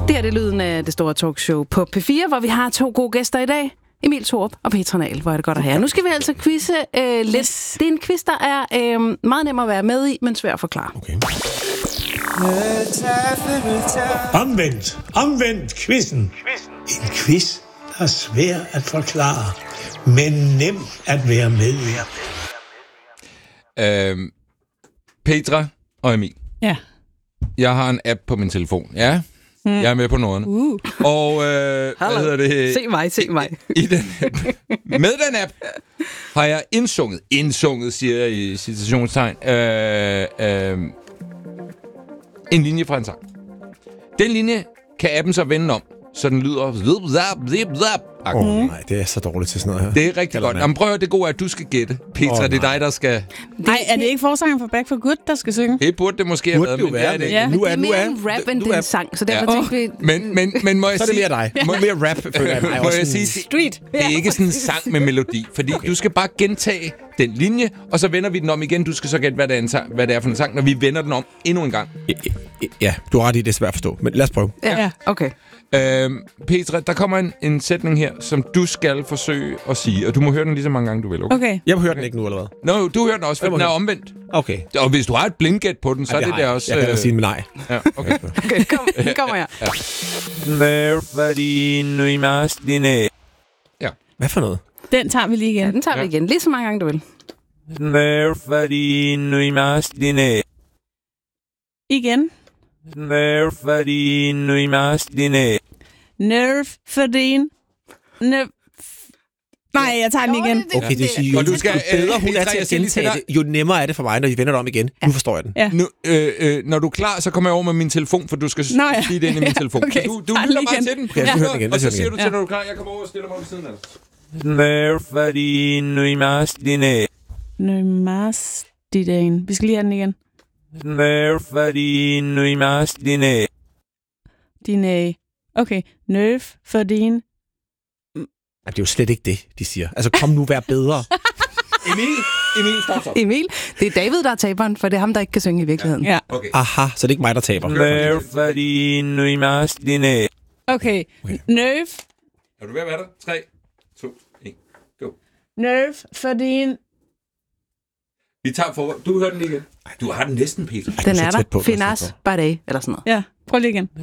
Det er det lyden af det store talkshow på P4, hvor vi har 2 gode gæster i dag. Emil Thorup og Petra Nahl, hvor er det godt at have. Nu skal vi altså quizze lidt. Yes. Det er en quiz, der er meget nem at være med i, men svær at forklare. Okay. Omvendt quizzen. En quiz, der er svær at forklare, men nem at være med i. Petra og Emil. Ja. Jeg har en app på min telefon. Ja, jeg er med på noget. Og hvad hedder det? Se mig. I den app. Med den app har jeg indsunget, siger jeg i citationstegn, en linje fra en sang. Den linje kan appen så vende om, så den lyder... Nej, det er så dårligt til sådan noget her. Det er rigtig godt. Jamen, prøv at det gode er, at du skal gætte. Petra, det er dig, der skal... Nej, er det ikke forsangeren for Back for Good, der skal synge? Det burde det måske have været, men det er det ikke. Ja, det er mere en rap, end det er en sang, så derfor tænkte vi... Men må jeg så er det mere dig. Mere rap, føler jeg mig. Må jeg sige, Street. det er ikke sådan en sang med melodi, fordi du skal bare gentage den linje, og så vender vi den om igen. Du skal så gætte, hvad det er for en sang, når vi vender den om endnu en gang. Ja, du har ret i, det er svært at forstå, men lad os prøve. Ja, okay. Petra, der kommer en sætning her, som du skal forsøge at sige, og du må høre den lige så mange gange, du vil. Okay. Jeg hører den ikke nu, eller hvad? Nå, du hører den også, for den er omvendt. Okay. Og hvis du har et blindgæt på den, så er det der også... Jeg kan sige nej. Ja, okay. Kommer her. Ja. Hvad for noget? Den tager vi lige igen. Ja, den tager vi igen. Lige så mange gange, du vil. Igen. Nerve for din... Nej, jeg tager den igen. Okay, det siger jo, og du skal, bedre hun er til at gentage det, jo nemmere er det for mig, når vi vender det om igen. Nu forstår jeg den. Ja. Nu, når du er klar, så kommer jeg over med min telefon, for du skal sige det ind i min telefon. Okay. Du lytter bare til den. Ja, hører den igen. Og så siger du til, når du er klar, jeg kommer over og stiller mig ved siden af dig. Nøjmastidagen. Vi skal lige have den igen. Okay. Nerve for din... Det er jo slet ikke det, de siger. Altså, kom nu, vær bedre. Emil, stop. Emil, det er David, der er taberen, for det er ham, der ikke kan synge i virkeligheden. Ja. Okay. Aha, så det er ikke mig, der taber. Okay. Nerve. Er du ved at være der? 3, 2, 1, go. Nerve for din... Vi tager for... Du hører den lige igen. Ej, du har den næsten, Peter. Den er der. Finas Bardet, eller sådan noget. Ja, prøv lige igen.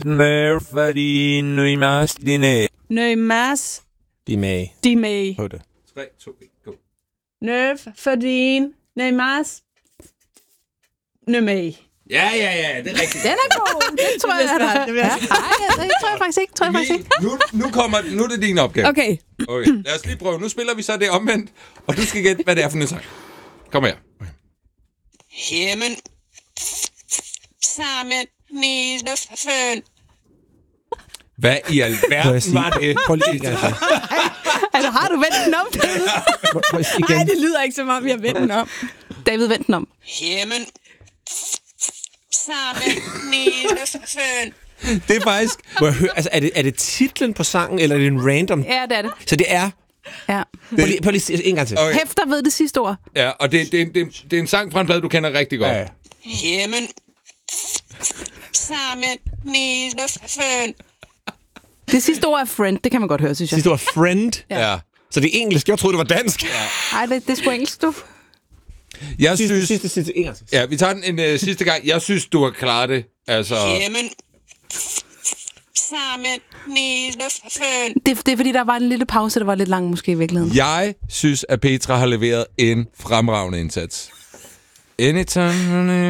Nøjmas... De med. Prøv det. 3, 2, 1, go. Nerve for din... Nøjmas... Nømag. Ja, det er rigtigt. Den er god. Den tror jeg, der er. Nej, det tror jeg faktisk ikke. Nu er det din opgave. Okay. Lad os lige prøve. Nu spiller vi så det omvendt, og du skal gætte, hvad det er for en sang. Kom her. Jamen, sammen nede føn. Hvad i alverden var det? Prøv lige igen. Altså, har du vendt den om, David? Nej, det lyder ikke som om, vi har vendt den om. David, vend den om. Jamen, sammen nede føn. Det er faktisk... Må jeg høre, altså, er det titlen på sangen, eller er det en random? Ja, det er det. Så det er... Ja. Prøv lige en gang til. Okay. Hæfter ved det sidste ord. Ja, og det er en sang fra en plade, du kender rigtig godt. Ja. Jamen, sammen nede føn. Det sidste ord er friend, det kan man godt høre, synes jeg. Sidste ord er friend. Ja. Så det er engelsk. Jeg troede, det var dansk. Nej, det er sgu engelsk, du. Jeg synes... Sidste en gang til. Ja, vi tager den en sidste gang. Jeg synes, du har klaret det. Altså... Jamen, sammen nede føn. Det er fordi, der var en lille pause, der var lidt lang måske i virkeligheden. Jeg synes, at Petra har leveret en fremragende indsats. Anytime...